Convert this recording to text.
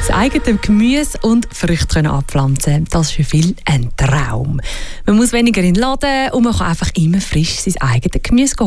Das eigene Gemüse und Früchte abpflanzen, das ist für viele ein Traum. Man muss weniger in den Laden und man kann einfach immer frisch sein eigenes Gemüse holen.